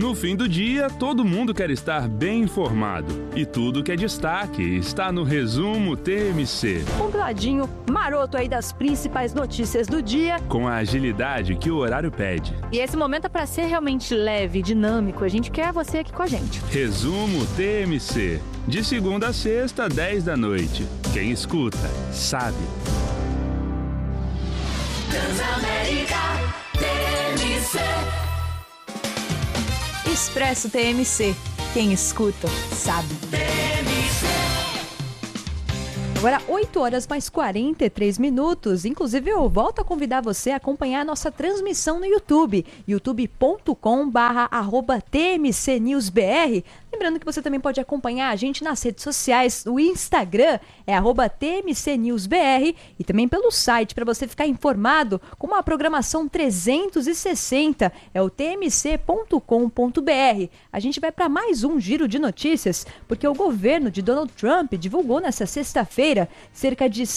No fim do dia, todo mundo quer estar bem informado. E tudo que é destaque está no Resumo TMC. Compiladinho maroto aí das principais notícias do dia. Com a agilidade que o horário pede. E esse momento é para ser realmente leve, dinâmico. A gente quer você aqui com a gente. Resumo TMC. De segunda a sexta, 10 da noite. Quem escuta, sabe. Transamérica TMC. Expresso TMC. Quem escuta, sabe. TMC. Agora, 8 horas mais 43 minutos. Inclusive, eu volto a convidar você a acompanhar a nossa transmissão no YouTube. youtube.com/TMCNewsBR. Lembrando que você também pode acompanhar a gente nas redes sociais. O Instagram é @TMCNewsBR e também pelo site para você ficar informado com uma programação 360. É o tmc.com.br. A gente vai para mais um giro de notícias, porque o governo de Donald Trump divulgou nesta sexta-feira cerca de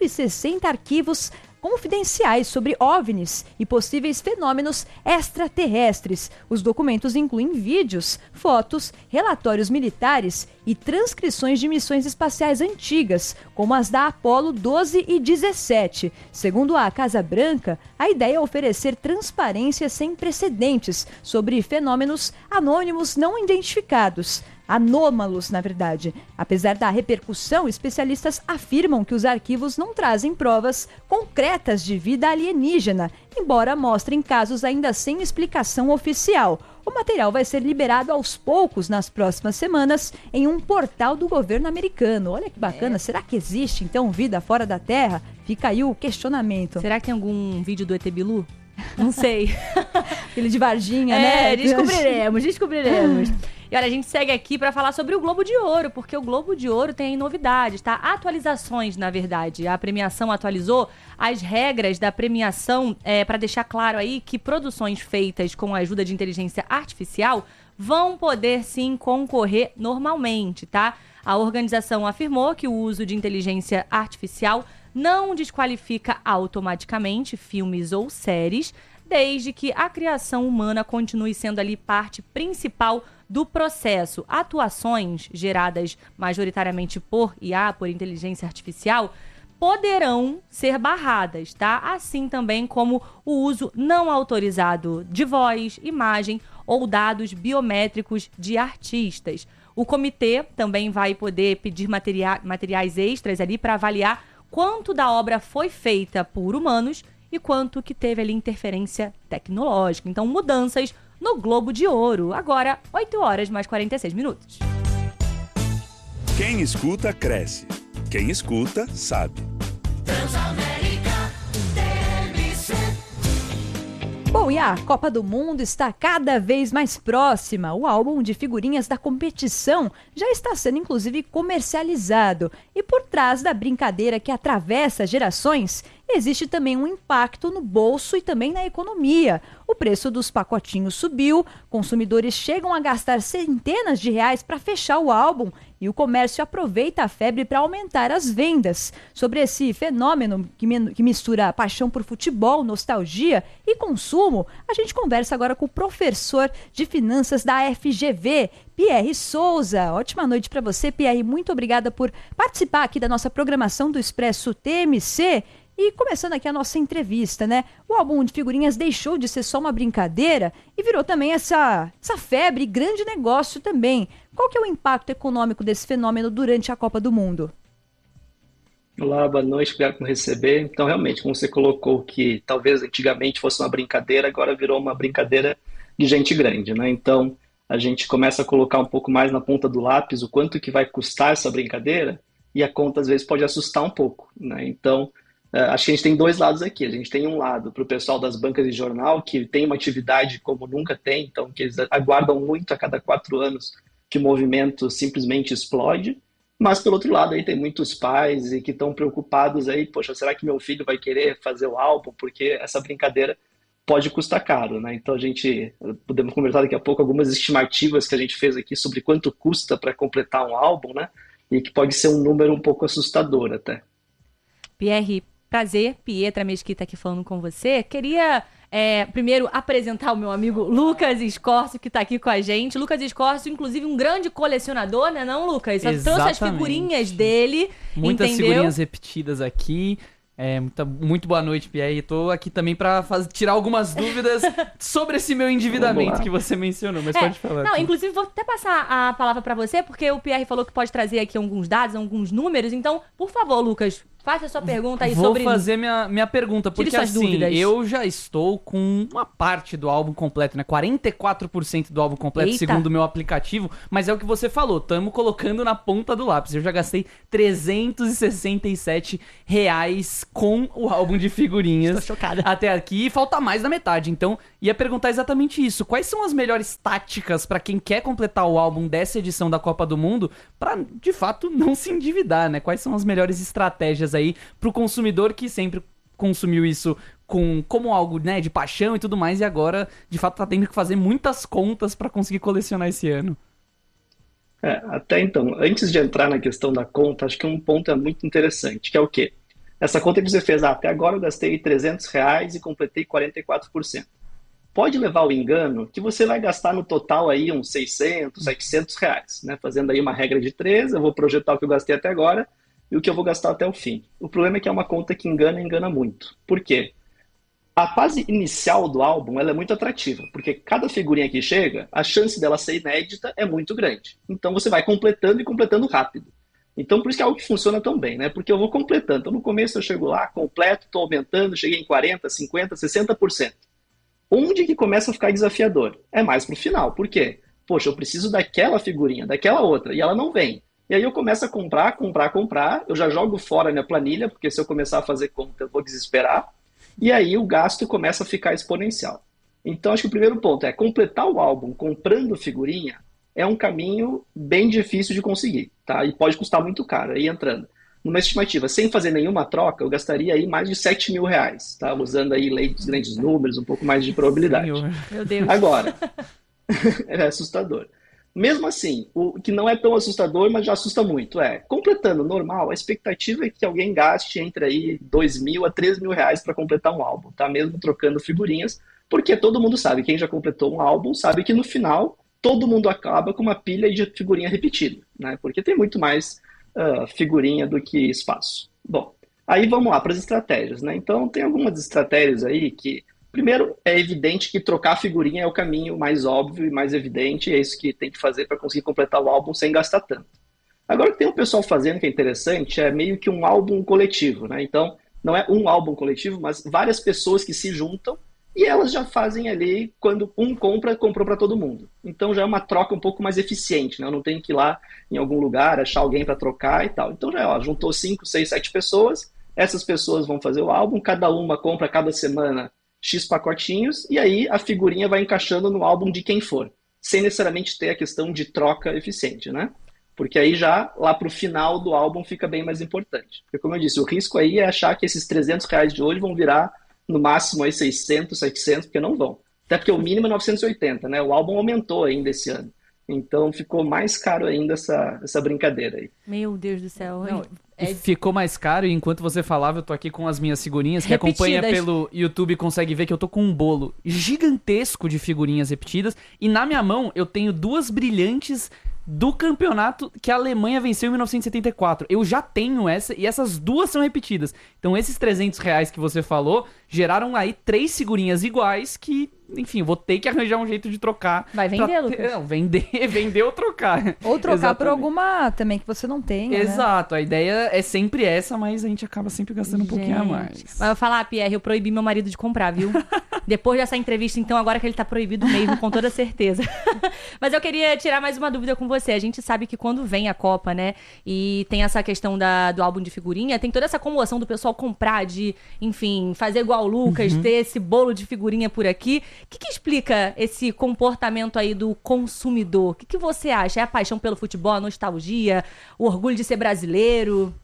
160 arquivos confidenciais sobre OVNIs e possíveis fenômenos extraterrestres. Os documentos incluem vídeos, fotos, relatórios militares e transcrições de missões espaciais antigas, como as da Apollo 12 e 17. Segundo a Casa Branca, a ideia é oferecer transparência sem precedentes sobre fenômenos anônimos não identificados. Anômalos, na verdade. Apesar da repercussão, especialistas afirmam que os arquivos não trazem provas concretas de vida alienígena, embora mostrem casos ainda sem explicação oficial. O material vai ser liberado aos poucos nas próximas semanas em um portal do governo americano. Olha que bacana, será que existe então vida fora da Terra? Fica aí o questionamento. Será que tem algum vídeo do ET Bilu? Não sei. Aquele de Varginha, né? Descobriremos. E olha, a gente segue aqui para falar sobre o Globo de Ouro, porque o Globo de Ouro tem novidades, tá? Atualizações, na verdade. A premiação atualizou as regras da premiação para deixar claro aí que produções feitas com a ajuda de inteligência artificial vão poder sim concorrer normalmente, tá? A organização afirmou que o uso de inteligência artificial não desqualifica automaticamente filmes ou séries, desde que a criação humana continue sendo ali parte principal do processo. Atuações geradas majoritariamente por IA, por inteligência artificial, poderão ser barradas, tá? Assim também como o uso não autorizado de voz, imagem ou dados biométricos de artistas. O comitê também vai poder pedir materiais extras ali para avaliar quanto da obra foi feita por humanos e quanto que teve ali interferência tecnológica. Então, mudanças no Globo de Ouro. Agora, 8 horas mais 46 minutos. Quem escuta, cresce. Quem escuta, sabe. Transamérica TMC. Bom, e a Copa do Mundo está cada vez mais próxima. O álbum de figurinhas da competição já está sendo, inclusive, comercializado. E por trás da brincadeira que atravessa gerações, existe também um impacto no bolso e também na economia. O preço dos pacotinhos subiu, consumidores chegam a gastar centenas de reais para fechar o álbum e o comércio aproveita a febre para aumentar as vendas. Sobre esse fenômeno que mistura a paixão por futebol, nostalgia e consumo, a gente conversa agora com o professor de finanças da FGV, Pierre Souza. Ótima noite para você, Pierre. Muito obrigada por participar aqui da nossa programação do Expresso TMC. E começando aqui a nossa entrevista, né? O álbum de figurinhas deixou de ser só uma brincadeira e virou também essa febre, grande negócio também. Qual que é o impacto econômico desse fenômeno durante a Copa do Mundo? Olá, boa noite, obrigado por me receber. Então, realmente, como você colocou que talvez antigamente fosse uma brincadeira, agora virou uma brincadeira de gente grande, né? Então, a gente começa a colocar um pouco mais na ponta do lápis o quanto que vai custar essa brincadeira e a conta, às vezes, pode assustar um pouco, né? Então, acho que a gente tem dois lados aqui. A gente tem um lado para o pessoal das bancas de jornal, que tem uma atividade como nunca tem, então que eles aguardam muito a cada 4 anos que o movimento simplesmente explode. Mas, pelo outro lado, aí tem muitos pais e que estão preocupados aí, poxa, será que meu filho vai querer fazer o álbum? Porque essa brincadeira pode custar caro, né? Então, podemos conversar daqui a pouco algumas estimativas que a gente fez aqui sobre quanto custa para completar um álbum, né? E que pode ser um número um pouco assustador até. Pierre, prazer, Pietra Mesquita aqui falando com você. Queria primeiro apresentar o meu amigo Lucas Escorcio, que tá aqui com a gente. Lucas Escorcio, inclusive, um grande colecionador, né não, Lucas? Só trouxe as Exatamente. figurinhas dele, Muitas entendeu? figurinhas repetidas aqui. Muito boa noite, Pierre. Tô aqui também pra tirar algumas dúvidas sobre esse meu endividamento que você mencionou, mas pode falar. Não, aqui. inclusive vou até passar a palavra pra você, porque o Pierre falou que pode trazer aqui alguns dados, alguns números. Então, por favor, Lucas, faça a sua pergunta aí sobre... Vou fazer minha pergunta, Tire porque suas assim, dúvidas. eu já estou com uma parte do álbum completo, né? 44% do álbum completo, Eita. segundo o meu aplicativo, mas é o que você falou, estamos colocando na ponta do lápis. Eu já gastei R$367 com o álbum de figurinhas. Estou chocada. Até aqui, e falta mais da metade. Então, ia perguntar exatamente isso. Quais são as melhores táticas pra quem quer completar o álbum dessa edição da Copa do Mundo pra, de fato, não se endividar, né? Quais são as melhores estratégias aí pro consumidor que sempre consumiu isso como algo, né, de paixão e tudo mais, e agora, de fato, tá tendo que fazer muitas contas pra conseguir colecionar esse ano. Até então, antes de entrar na questão da conta, acho que um ponto é muito interessante, que é o quê? Essa conta que você fez, até agora eu gastei R$300 e completei 44%. Pode levar ao engano que você vai gastar no total aí uns R$600, R$700, né? Fazendo aí uma regra de 3, eu vou projetar o que eu gastei até agora e o que eu vou gastar até o fim. O problema é que é uma conta que engana muito. Por quê? A fase inicial do álbum ela é muito atrativa, porque cada figurinha que chega, a chance dela ser inédita é muito grande. Então você vai completando e completando rápido. Então por isso que é algo que funciona tão bem, né? Porque eu vou completando. Então no começo eu chego lá, completo, estou aumentando, cheguei em 40%, 50%, 60%. Onde que começa a ficar desafiador? É mais pro final. Por quê? Poxa, eu preciso daquela figurinha, daquela outra, e ela não vem. E aí eu começo a comprar, eu já jogo fora a minha planilha, porque se eu começar a fazer conta eu vou desesperar, e aí o gasto começa a ficar exponencial. Então acho que o primeiro ponto é completar o álbum comprando figurinha é um caminho bem difícil de conseguir, tá? E pode custar muito caro, aí entrando. Numa estimativa, sem fazer nenhuma troca, eu gastaria aí mais de R$7.000, tá? Usando aí lei dos grandes números, um pouco mais de probabilidade. Senhor. Meu Deus. Agora, é assustador. Mesmo assim, o que não é tão assustador, mas já assusta muito, completando normal, a expectativa é que alguém gaste entre aí R$2.000 a R$3.000 para completar um álbum, tá? Mesmo trocando figurinhas, porque todo mundo sabe, quem já completou um álbum sabe que no final todo mundo acaba com uma pilha de figurinha repetida, né? Porque tem muito mais figurinha do que espaço. Bom, aí vamos lá para as estratégias, né? Então tem algumas estratégias aí que, primeiro, é evidente que trocar figurinha é o caminho mais óbvio e mais evidente, e é isso que tem que fazer para conseguir completar o álbum sem gastar tanto. Agora, o que tem o pessoal fazendo que é interessante é meio que um álbum coletivo, né? Então, não é um álbum coletivo, mas várias pessoas que se juntam e elas já fazem ali, quando um compra, comprou para todo mundo. Então já é uma troca um pouco mais eficiente, né? Eu não tenho que ir lá em algum lugar, achar alguém para trocar e tal. Então já juntou 5, 6, 7 pessoas, essas pessoas vão fazer o álbum, cada uma compra cada semana X pacotinhos, e aí a figurinha vai encaixando no álbum de quem for, sem necessariamente ter a questão de troca eficiente, né? Porque aí já, lá pro final do álbum, fica bem mais importante. Porque como eu disse, o risco aí é achar que esses R$300 de hoje vão virar no máximo aí 600, 700, porque não vão. Até porque o mínimo é 980, né? O álbum aumentou ainda esse ano. Então ficou mais caro ainda essa brincadeira aí. Meu Deus do céu. Não, ficou mais caro, e enquanto você falava, eu tô aqui com as minhas figurinhas. Quem acompanha pelo YouTube consegue ver que eu tô com um bolo gigantesco de figurinhas repetidas. E na minha mão eu tenho 2 brilhantes do campeonato que a Alemanha venceu em 1974. Eu já tenho essa, e essas 2 são repetidas. Então esses R$300 que você falou geraram aí 3 figurinhas iguais que, enfim, vou ter que arranjar um jeito de trocar. Vai vender, Lucas? Não, vender ou trocar. Ou trocar Exatamente. por alguma também que você não tenha, né? Exato, a ideia é sempre essa, mas a gente acaba sempre gastando um pouquinho a mais. Mas eu vou falar, Pierre, eu proibi meu marido de comprar, viu? Depois dessa entrevista, então, agora que ele tá proibido mesmo, com toda certeza. Mas eu queria tirar mais uma dúvida com você. A gente sabe que quando vem a Copa, né, e tem essa questão do álbum de figurinha, tem toda essa comoção do pessoal comprar, de, enfim, fazer igual o Lucas, ter esse bolo de figurinha por aqui. O que explica esse comportamento aí do consumidor? O que você acha? É a paixão pelo futebol, a nostalgia, o orgulho de ser brasileiro?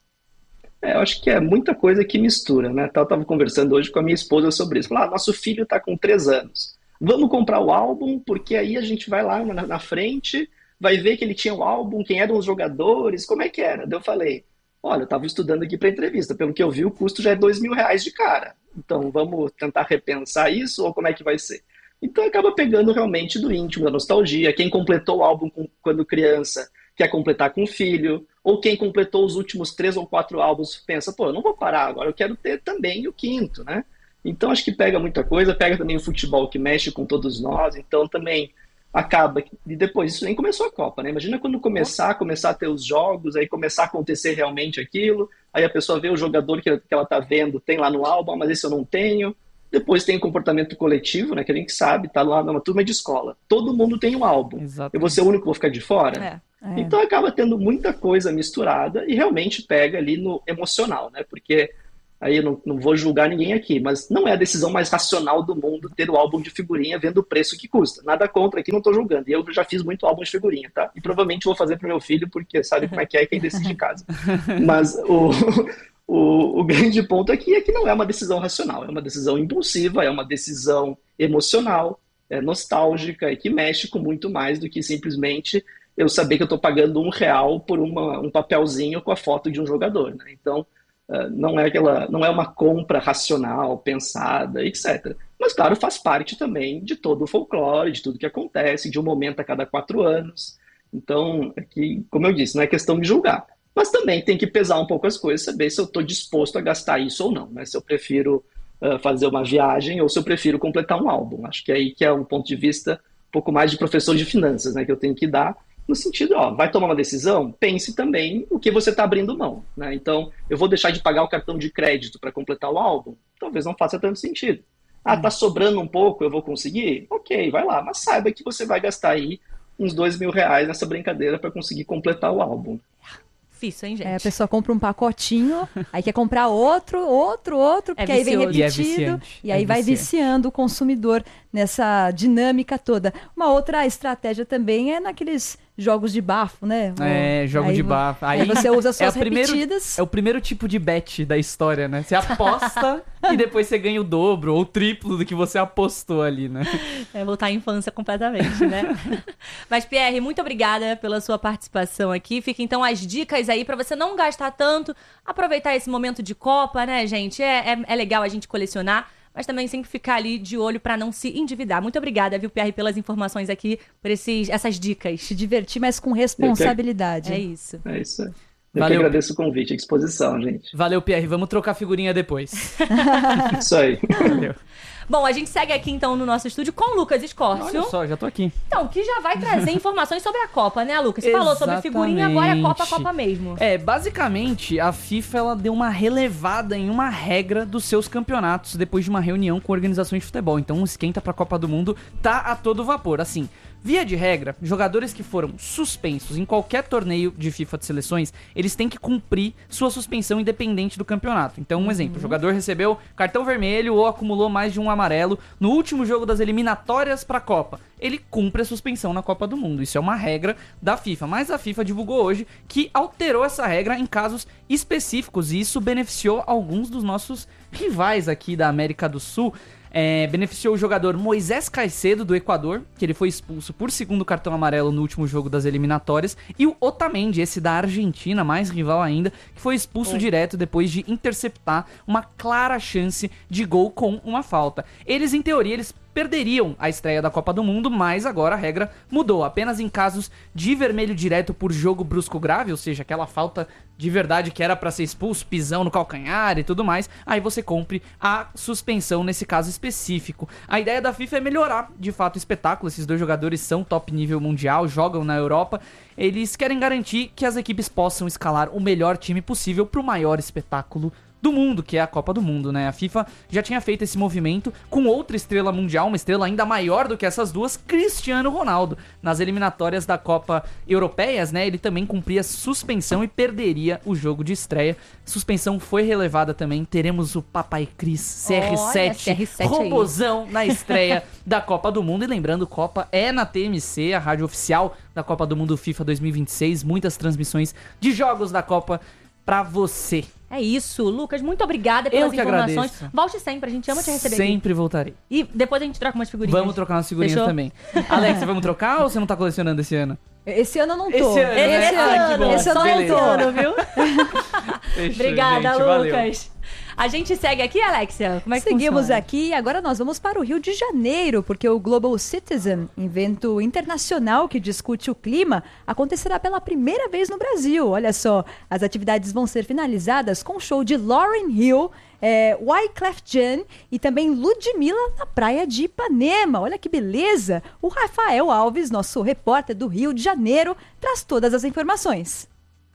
Eu acho que é muita coisa que mistura, né? Eu estava conversando hoje com a minha esposa sobre isso. Falei, nosso filho está com 3 anos. Vamos comprar o álbum, porque aí a gente vai lá na frente, vai ver que ele tinha o álbum, quem eram os jogadores, como é que era? Daí eu falei, olha, eu estava estudando aqui para entrevista, pelo que eu vi o custo já é R$2.000 de cara, então vamos tentar repensar isso ou como é que vai ser? Então acaba pegando realmente do íntimo, da nostalgia, quem completou o álbum quando criança quer completar com o filho, ou quem completou os últimos 3 ou 4 álbuns pensa, pô, eu não vou parar agora, eu quero ter também o 5º, né? Então acho que pega muita coisa, pega também o futebol que mexe com todos nós, então também acaba, e depois isso nem começou a Copa, né? Imagina quando começar a ter os jogos, aí começar a acontecer realmente aquilo, aí a pessoa vê o jogador que ela tá vendo, tem lá no álbum, mas esse eu não tenho. Depois tem o comportamento coletivo, né? Que a gente sabe, tá lá numa turma de escola. Todo mundo tem um álbum. Exatamente. Eu vou ser o único que vou ficar de fora? Então acaba tendo muita coisa misturada e realmente pega ali no emocional, né? Porque aí eu não vou julgar ninguém aqui, mas não é a decisão mais racional do mundo ter o álbum de figurinha vendo o preço que custa. Nada contra aqui, não tô julgando. E eu já fiz muito álbum de figurinha, tá? E provavelmente vou fazer pro meu filho, porque sabe como é quem decide em casa. Mas o grande ponto aqui é que não é uma decisão racional, é uma decisão impulsiva, é uma decisão emocional, é nostálgica e que mexe com muito mais do que simplesmente eu saber que eu estou pagando R$1 por um papelzinho com a foto de um jogador, né? Então, não é uma compra racional, pensada, etc. Mas, claro, faz parte também de todo o folclore, de tudo que acontece, de um momento a cada 4 anos. Então, aqui, como eu disse, não é questão de julgar. Mas também tem que pesar um pouco as coisas, saber se eu estou disposto a gastar isso ou não, né? Se eu prefiro fazer uma viagem ou se eu prefiro completar um álbum. Acho que aí que é um ponto de vista um pouco mais de professor de finanças, né? Que eu tenho que dar no sentido, vai tomar uma decisão? Pense também o que você está abrindo mão, né? Então, eu vou deixar de pagar o cartão de crédito para completar o álbum? Talvez não faça tanto sentido. Tá sobrando um pouco, eu vou conseguir? Ok, vai lá. Mas saiba que você vai gastar aí uns R$2.000 nessa brincadeira para conseguir completar o álbum. Difícil, hein, gente? A pessoa compra um pacotinho, aí quer comprar outro, porque aí vem repetido, e aí vai viciando o consumidor nessa dinâmica toda. Uma outra estratégia também é naqueles jogos de bafo, né? Jogo de bafo. Aí você usa suas repetidas. É o primeiro tipo de bet da história, né? Você aposta e depois você ganha o dobro ou o triplo do que você apostou ali, né? Voltar à infância completamente, né? Mas, Pierre, muito obrigada pela sua participação aqui. Fica então as dicas aí pra você não gastar tanto, aproveitar esse momento de Copa, né, gente? É legal a gente colecionar, mas também sempre ficar ali de olho pra não se endividar. Muito obrigada, viu, Pierre, pelas informações aqui, por essas dicas. Se divertir, mas com responsabilidade. É isso. É isso aí. Eu que agradeço o convite, à disposição, gente. Valeu, Pierre. Vamos trocar figurinha depois. Isso aí. Valeu. Bom, a gente segue aqui então no nosso estúdio com o Lucas Escórcio. Olha só, já tô aqui. Então, que já vai trazer informações sobre a Copa, né, Lucas? Você falou sobre figurinha, agora é Copa mesmo. Basicamente, a FIFA ela deu uma relevada em uma regra dos seus campeonatos depois de uma reunião com organizações de futebol. Então, o esquenta pra Copa do Mundo tá a todo vapor. Assim, via de regra, jogadores que foram suspensos em qualquer torneio de FIFA de seleções, eles têm que cumprir sua suspensão independente do campeonato. Então, um exemplo, o jogador recebeu cartão vermelho ou acumulou mais de um amarelo no último jogo das eliminatórias pra Copa. Ele cumpre a suspensão na Copa do Mundo. Isso é uma regra da FIFA. Mas a FIFA divulgou hoje que alterou essa regra em casos específicos e isso beneficiou alguns dos nossos rivais aqui da América do Sul. Beneficiou o jogador Moisés Caicedo, do Equador, que ele foi expulso por segundo cartão amarelo no último jogo das eliminatórias, e o Otamendi, esse da Argentina, mais rival ainda, que foi expulso direto depois de interceptar uma clara chance de gol com uma falta. Eles, em teoria, eles perderiam a estreia da Copa do Mundo, mas agora a regra mudou. Apenas em casos de vermelho direto por jogo brusco grave, ou seja, aquela falta de verdade que era pra ser expulso, pisão no calcanhar e tudo mais, aí você cumpre a suspensão nesse caso específico. A ideia da FIFA é melhorar, de fato, o espetáculo. Esses dois jogadores são top nível mundial, jogam na Europa. Eles querem garantir que as equipes possam escalar o melhor time possível pro maior espetáculo do mundo, que é a Copa do Mundo, né? A FIFA já tinha feito esse movimento com outra estrela mundial, uma estrela ainda maior do que essas duas, Cristiano Ronaldo. Nas eliminatórias da Copa Europeias, né? Ele também cumpria suspensão e perderia o jogo de estreia. Suspensão foi relevada também. Teremos o Papai Cris CR7 robozão na estreia da Copa do Mundo. E lembrando, Copa é na TMC, a rádio oficial da Copa do Mundo FIFA 2026. Muitas transmissões de jogos da Copa pra você. É isso, Lucas, muito obrigada pelas informações. Agradeço. Volte sempre, a gente ama te receber Sempre aqui. voltarei. E depois a gente troca umas figurinhas. Vamos trocar umas figurinhas Fechou? também. Alex, vamos trocar ou você não tá colecionando esse ano? Esse ano eu não tô. Esse ano, né? Esse ano, Que bom. esse ano eu não Beleza. tô. Viu? Fechou, Obrigada, gente, Lucas. valeu. A gente segue aqui, Alexia? Como é que Seguimos funciona? aqui e agora nós vamos para o Rio de Janeiro, porque o Global Citizen, evento internacional que discute o clima, acontecerá pela primeira vez no Brasil. Olha só, as atividades vão ser finalizadas com o show de Lauryn Hill, Wyclef Jean e também Ludmilla na praia de Ipanema. Olha que beleza! O Rafael Alves, nosso repórter do Rio de Janeiro, traz todas as informações.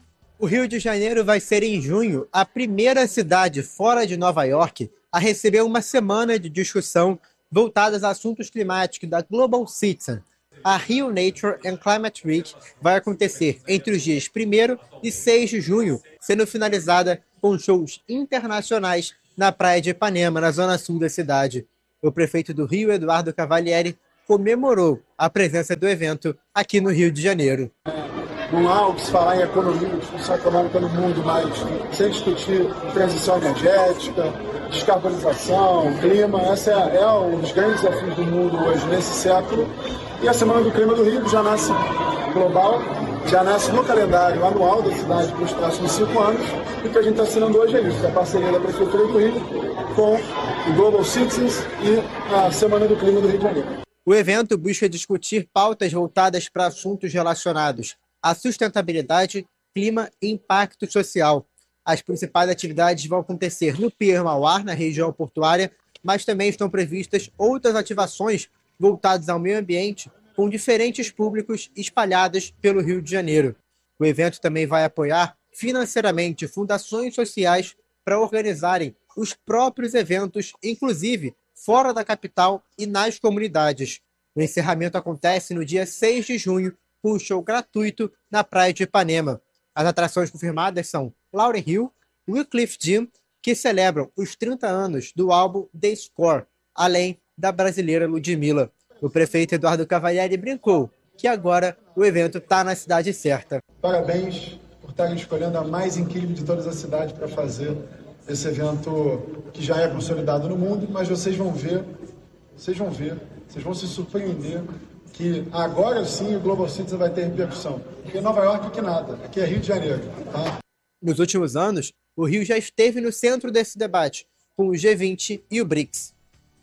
O Rio de Janeiro vai ser, em junho, a primeira cidade fora de Nova York a receber uma semana de discussão voltada a assuntos climáticos da Global Citizen. A Rio Nature and Climate Week vai acontecer entre os dias 1º e 6 de junho, sendo finalizada com shows internacionais na praia de Ipanema, na zona sul da cidade. O prefeito do Rio, Eduardo Cavalieri, comemorou a presença do evento aqui no Rio de Janeiro. Não há o que se falar em economia, discussão econômica no mundo, mas sem discutir transição energética, descarbonização, clima. Esse é um dos grandes desafios do mundo hoje, nesse século. E a Semana do Clima do Rio já nasce global, já nasce no calendário anual da cidade para os próximos 5 anos. E o que a gente está assinando hoje é isso, a parceria da Prefeitura do Rio com o Global Citizens e a Semana do Clima do Rio de Janeiro. O evento busca discutir pautas voltadas para assuntos relacionados à sustentabilidade, clima e impacto social. As principais atividades vão acontecer no Pier Mauá, na região portuária, mas também estão previstas outras ativações voltadas ao meio ambiente, com diferentes públicos espalhados pelo Rio de Janeiro. O evento também vai apoiar financeiramente fundações sociais para organizarem os próprios eventos, inclusive fora da capital e nas comunidades. O encerramento acontece no dia 6 de junho, com um show gratuito na praia de Ipanema. As atrações confirmadas são Lauryn Hill, Wyclef Jean, que celebram os 30 anos do álbum The Score, além da brasileira Ludmilla. O prefeito Eduardo Cavalieri brincou que agora o evento está na cidade certa. Parabéns por estarem escolhendo a mais incrível de todas as cidades para fazer esse evento que já é consolidado no mundo, mas vocês vão ver, vocês vão se surpreender que agora sim o Global Citizen vai ter repercussão. Porque Nova York que nada, aqui é Rio de Janeiro. Tá? Nos últimos anos, o Rio já esteve no centro desse debate, com o G20 e o BRICS.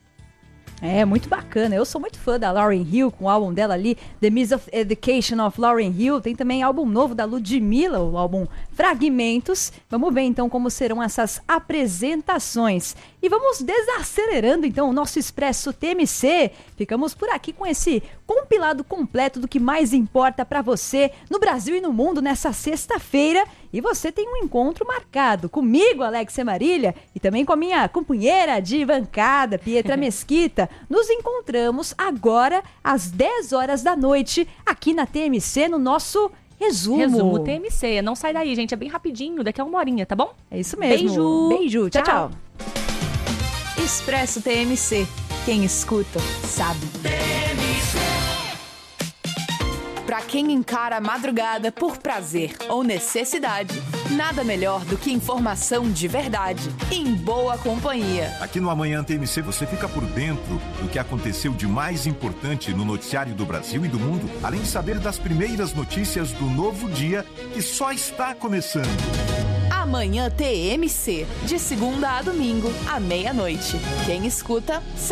É, muito bacana. Eu sou muito fã da Lauryn Hill, com o álbum dela ali, The Miss of Education of Lauryn Hill. Tem também álbum novo da Ludmilla, o álbum Fragmentos. Vamos ver então como serão essas apresentações. E vamos desacelerando então o nosso Expresso TMC. Ficamos por aqui com esse compilado completo do que mais importa para você no Brasil e no mundo nessa sexta-feira. E você tem um encontro marcado comigo, Alexia Marília, e também com a minha companheira de bancada, Pietra Mesquita. Nos encontramos agora às 10 horas da noite aqui na TMC, no nosso Resumo TMC. Não sai daí, gente. É bem rapidinho, daqui a 1 horinha, tá bom? É isso mesmo. Beijo. Tchau, tchau. Expresso TMC. Quem escuta, sabe. Para quem encara a madrugada por prazer ou necessidade, nada melhor do que informação de verdade, em boa companhia. Aqui no Amanhã TMC você fica por dentro do que aconteceu de mais importante no noticiário do Brasil e do mundo, além de saber das primeiras notícias do novo dia que só está começando. Amanhã TMC, de segunda a domingo, à meia-noite. Quem escuta, sabe.